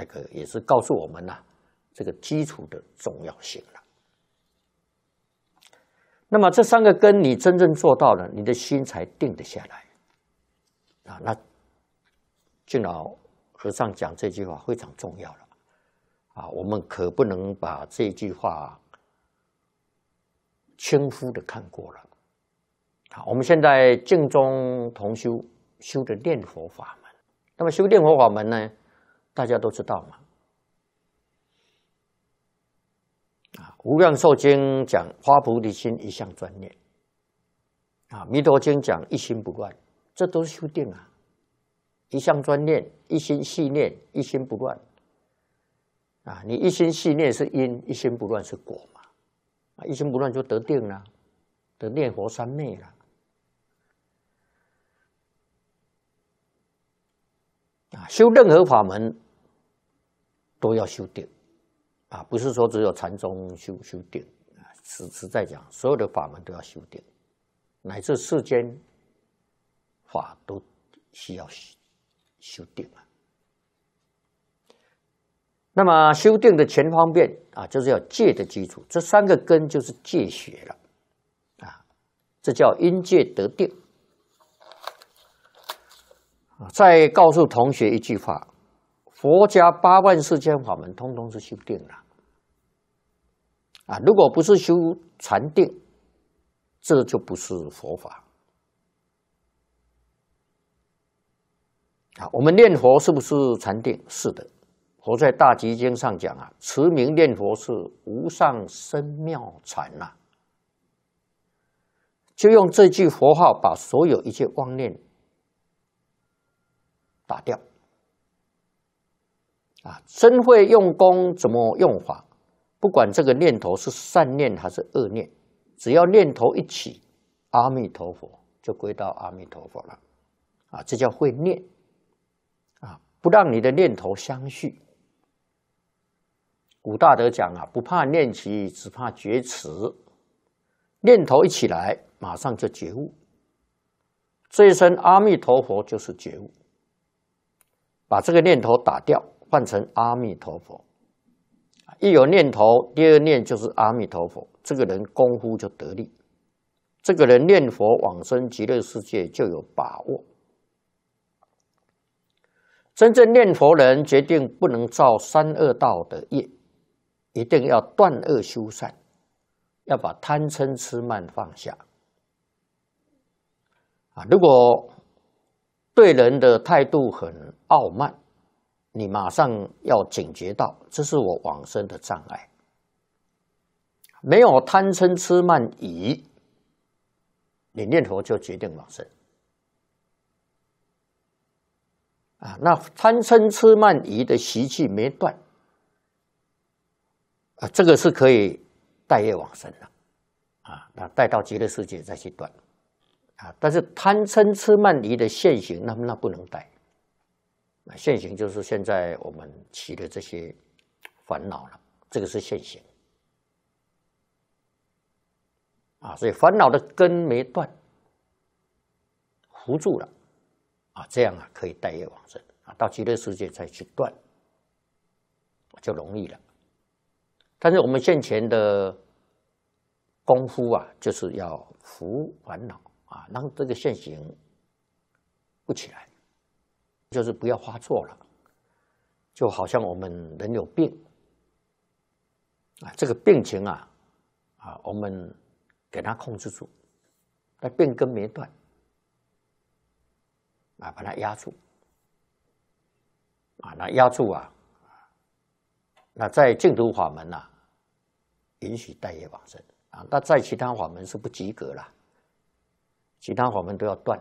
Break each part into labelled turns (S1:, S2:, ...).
S1: 个也是告诉我们呐，这个基础的重要性了。那么这3个根你真正做到了，你的心才定得下来啊。那敬老和尚讲这句话非常重要了啊，我们可不能把这句话轻忽的看过了。好，我们现在净宗同修修的念佛法门，那么修念佛法门呢，大家都知道嘛。无量寿经讲发菩提心，一向专念。弥陀经讲一心不乱，这都是修定啊。一向专念，一心细念，一心不乱。你一心细念是因，一心不乱是果嘛。一心不乱就得定了，得念佛三昧了。修任何法门都要修定不是说只有禅宗修定实在讲，所有的法门都要修定，乃至世间法都需要修定那么修定的前方便就是要戒的基础，这3个根就是戒学了这叫因戒得定。再告诉同学一句话，佛家8万4千法门通通是修定了如果不是修禅定，这就不是佛法我们念佛是不是禅定？是的。佛在大集经上讲持名念佛是无上深妙禅就用这句佛号把所有一切妄念打掉真会用功怎么用法？不管这个念头是善念还是恶念，只要念头一起，阿弥陀佛就归到阿弥陀佛了这叫会念不让你的念头相续。古大德讲不怕念起，只怕觉迟。念头一起来，马上就觉悟。这一声阿弥陀佛就是觉悟，把这个念头打掉，换成阿弥陀佛。一有念头，第二念就是阿弥陀佛，这个人功夫就得力，这个人念佛往生极乐世界就有把握。真正念佛人决定不能造三恶道的业，一定要断恶修善，要把贪嗔痴慢放下如果对人的态度很傲慢，你马上要警觉到，这是我往生的障碍。没有贪嗔痴慢疑，你念佛就决定往生那贪嗔痴慢疑的习气没断这个是可以带业往生的那带到极乐世界再去断但是贪嗔痴慢疑的现行，那不能带。现行就是现在我们起的这些烦恼了，这个是现行所以烦恼的根没断，糊住了这样可以带业往生到极乐世界再去断就容易了。但是我们现前的功夫就是要伏烦恼让这个现行不起来，就是不要发作了。就好像我们人有病这个病情我们给它控制住，但病根没断把它压住那压住那在净土法门允许带业往生那在其他法门是不及格了，其他法门都要断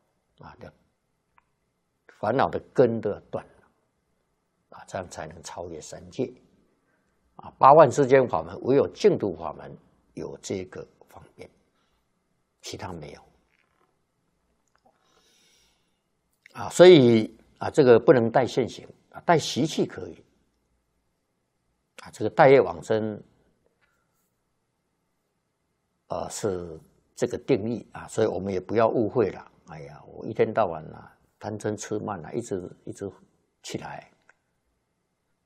S1: 烦恼的根都要断这样才能超越三界8万4千法门，唯有净土法门有这个方便，其他没有所以这个不能带现行带习气可以这个带业往生是这个定义所以我们也不要误会了。哎呀，我一天到晚贪嗔痴慢一直起来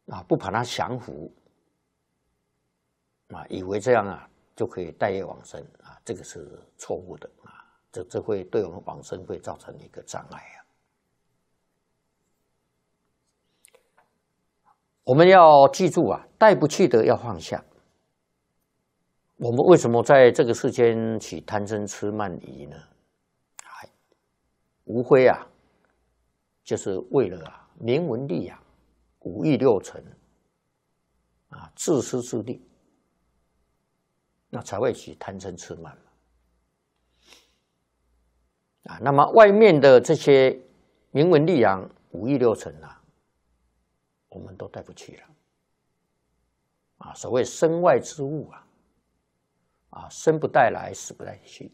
S1: 啊，不把它降服啊，以为这样啊就可以带业往生啊，这个是错误的啊，这会对我们往生会造成一个障碍啊。我们要记住啊，带不去的要放下。我们为什么在这个世间起贪嗔痴慢疑呢？无非啊，就是为了啊名闻利养、五欲六尘啊，自私自利，那才会起贪嗔痴慢啊。那么外面的这些名闻利养、五欲六尘啊，我们都带不去了啊。所谓身外之物啊，生不带来，死不带去。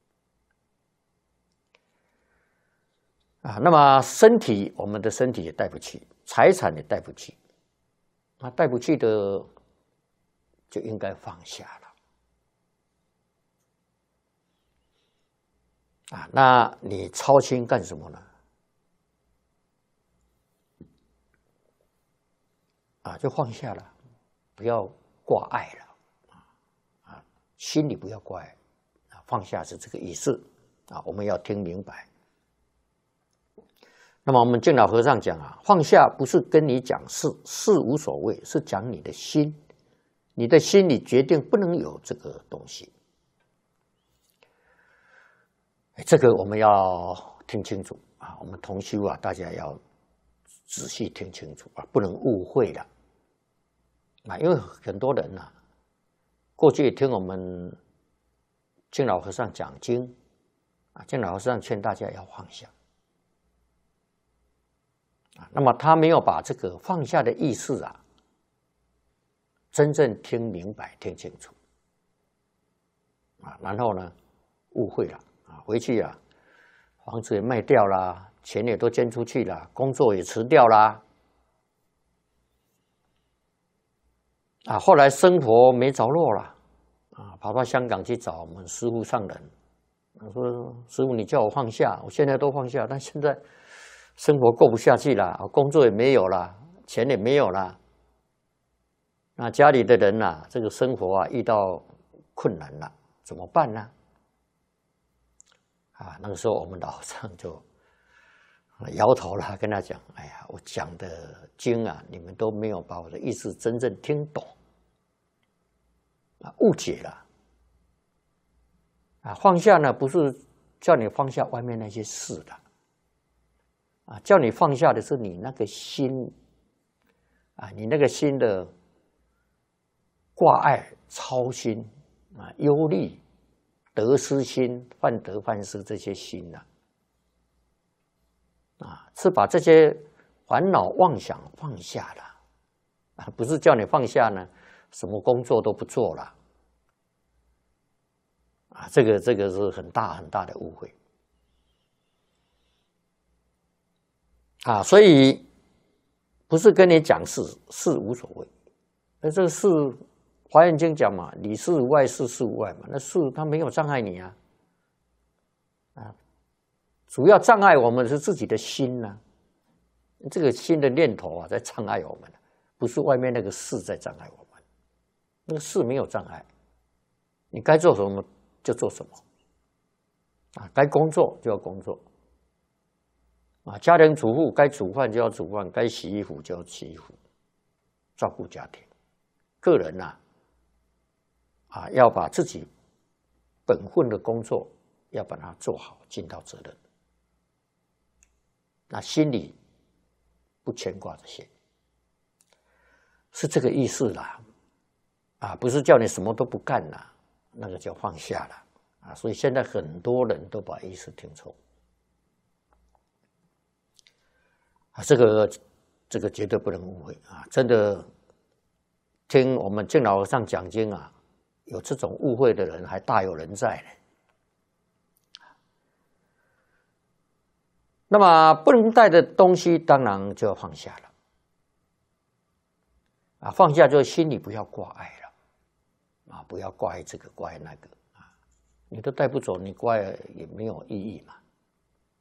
S1: 啊，那么身体，我们的身体也带不去，财产也带不去，那带不去的就应该放下了。啊，那你操心干什么呢？啊，就放下了，不要挂碍了，啊，心里不要挂碍，啊，放下是这个意思，啊，我们要听明白。那么我们净老和尚讲啊，放下不是跟你讲事，事无所谓，是讲你的心，你的心里决定不能有这个东西。这个我们要听清楚啊，我们同修啊，大家要仔细听清楚啊，不能误会了啊，因为很多人啊，过去听我们净老和尚讲经啊，净老和尚劝大家要放下。那么他没有把这个放下的意思啊，真正听明白、听清楚啊，然后呢，误会了啊，回去啊，房子也卖掉啦，钱也都捐出去了，工作也辞掉啦，啊，后来生活没着落了啊，跑到香港去找我们师父上人，我说师父，你叫我放下，我现在都放下，但现在生活过不下去了，工作也没有了，钱也没有了，那家里的人啊，这个生活啊遇到困难了，怎么办呢？啊，那个时候我们老和尚就摇头了，跟他讲：“哎呀，我讲的经啊，你们都没有把我的意思真正听懂，啊，误解了。啊，放下呢，不是叫你放下外面那些事的。”啊，叫你放下的是你那个心，啊，你那个心的挂碍、操心啊、忧虑、得失心、患得患失这些心呐，啊，是把这些烦恼妄想放下了，啊，不是叫你放下呢，什么工作都不做了，啊，这个是很大很大的误会。啊，所以不是跟你讲事，事无所谓。那这个事，《华严经》讲嘛，理事无碍，事事无碍嘛。那事它没有障碍你啊，啊，主要障碍我们是自己的心呐，这个心的念头啊，在障碍我们，不是外面那个事在障碍我们。那个事没有障碍，你该做什么就做什么，啊，该工作就要工作。啊，家庭主妇该煮饭就要煮饭，该洗衣服就要洗衣服，照顾家庭。个人呐，啊，要把自己本分的工作要把它做好，尽到责任。那心里不牵挂这些，是这个意思啦。啊，不是叫你什么都不干啦，那个叫放下了啊。所以现在很多人都把意思听错。啊，这个绝对不能误会啊！真的，听我们净老和尚讲经啊，有这种误会的人还大有人在呢。那么不能带的东西，当然就要放下了。啊，放下就是心里不要挂碍了，啊，不要挂碍这个挂碍那个啊，你都带不走，你挂碍也没有意义嘛。